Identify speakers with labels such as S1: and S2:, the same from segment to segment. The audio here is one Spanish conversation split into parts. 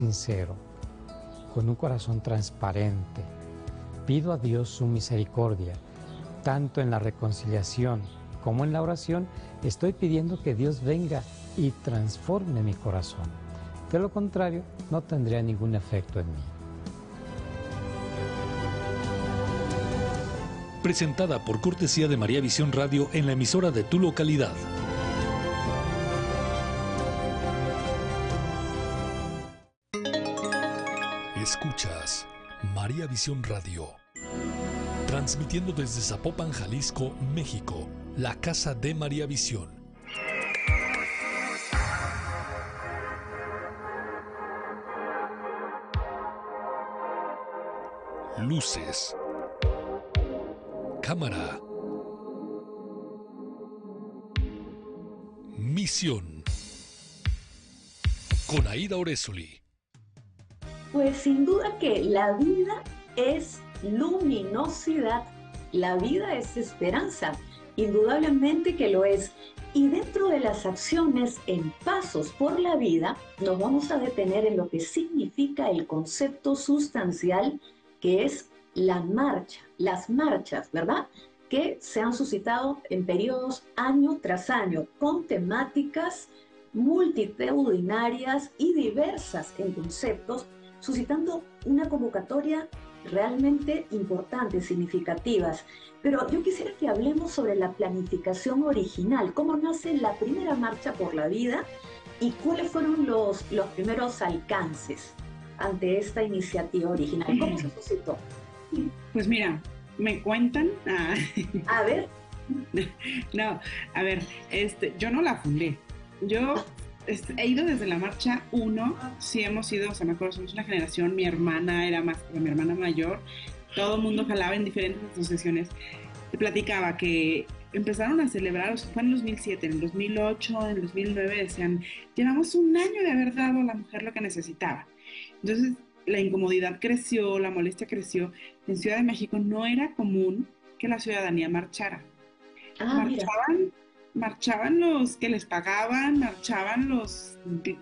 S1: sincero, con un corazón transparente, pido a Dios su misericordia, tanto en la reconciliación como en la oración. Estoy pidiendo que Dios venga y transforme mi corazón. De lo contrario, no tendría ningún efecto en mí.
S2: Presentada por cortesía de María Visión Radio en la emisora de tu localidad. Escuchas María Visión Radio, transmitiendo desde Zapopan, Jalisco, México, la casa de María Visión. Luces, cámara, misión, con Aida Orezoli.
S3: Pues sin duda que la vida es luminosidad, la vida es esperanza, indudablemente que lo es. Y dentro de las acciones en Pasos por la Vida, nos vamos a detener en lo que significa el concepto sustancial, que es la marcha, las marchas, ¿verdad?, que se han suscitado en periodos año tras año, con temáticas multitudinarias y diversas en conceptos, suscitando una convocatoria realmente importante, significativas. Pero yo quisiera que hablemos sobre la planificación original, cómo nace la primera Marcha por la Vida y cuáles fueron los primeros alcances ante esta iniciativa original. ¿Cómo se suscitó?
S4: Pues mira, me cuentan.
S3: A ver.
S4: No, a ver, yo no la fundé. Yo he ido desde la marcha 1, sí hemos ido, o sea, me acuerdo, somos una generación, mi hermana era más, mi hermana mayor, todo el mundo jalaba en diferentes asociaciones. Te platicaba que empezaron a celebrar, o sea, fue en el 2007, en el 2008, en el 2009, decían, llevamos un año de haber dado a la mujer lo que necesitaba. Entonces, la incomodidad creció, la molestia creció. En Ciudad de México no era común que la ciudadanía marchara. Marchaban los que les pagaban, marchaban los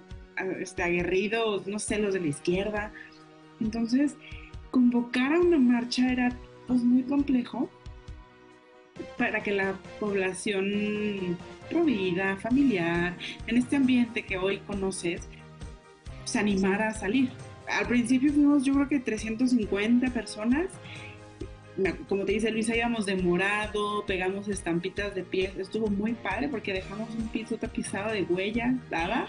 S4: aguerridos, no sé, los de la izquierda. Entonces, convocar a una marcha era pues muy complejo para que la población provida, familiar, en este ambiente que hoy conoces, se animara a salir. Al principio fuimos, yo creo que 350 personas. Como te dice Luisa, íbamos de morado, pegamos estampitas de pies, estuvo muy padre porque dejamos un piso tapizado de huellas, dada,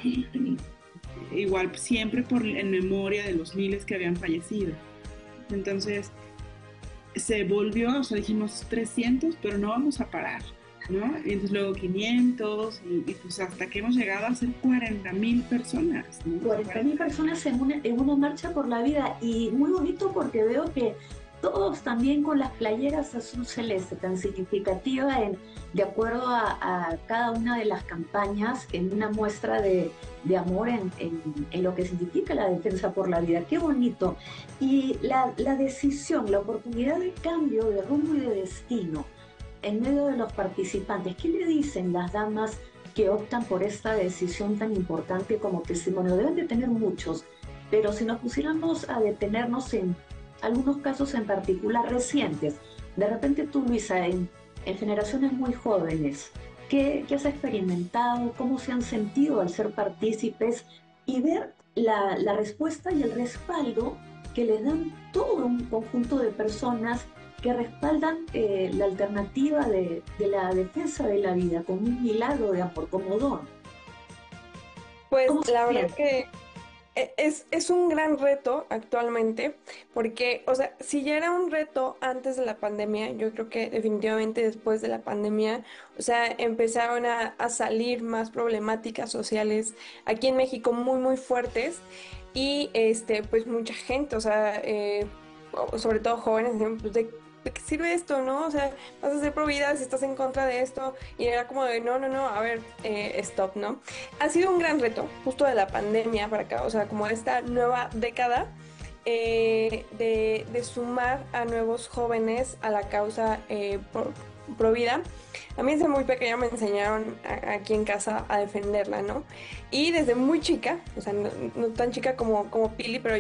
S4: igual siempre en memoria de los miles que habían fallecido. Entonces se volvió, o sea, dijimos 300, pero no vamos a parar, ¿no? Y entonces luego 500 y pues hasta que hemos llegado a ser 40,000 personas, ¿no?
S3: 40,000 personas en una marcha por la vida, y muy bonito porque veo que todos también con las playeras azul celeste, tan significativa de acuerdo a cada una de las campañas, en una muestra de amor en lo que significa la defensa por la vida. ¡Qué bonito! Y la decisión, la oportunidad de cambio de rumbo y de destino en medio de los participantes. ¿Qué le dicen las damas que optan por esta decisión tan importante como testimonio? Deben de tener muchos, pero si nos pusiéramos a detenernos en algunos casos en particular recientes, de repente tú, Luisa, en generaciones muy jóvenes, ¿qué has experimentado? ¿Cómo se han sentido al ser partícipes? Y ver la respuesta y el respaldo que les dan todo un conjunto de personas que respaldan la alternativa de la defensa de la vida como un milagro de amor, como don.
S5: Pues la verdad que es un gran reto actualmente, porque, o sea, si ya era un reto antes de la pandemia, yo creo que definitivamente después de la pandemia, o sea, empezaron a salir más problemáticas sociales aquí en México muy, muy fuertes, y pues mucha gente, o sea, sobre todo jóvenes, decían, pues, ¿de qué sirve esto, no? O sea, vas a ser pro vida si estás en contra de esto. Y era como de, no, a ver, stop, ¿no? Ha sido un gran reto, justo de la pandemia para acá, o sea, como esta nueva década, de sumar a nuevos jóvenes a la causa pro vida, a mí desde muy pequeña me enseñaron aquí en casa a defenderla, ¿no? Y desde muy chica, o sea, no tan chica como Pili, pero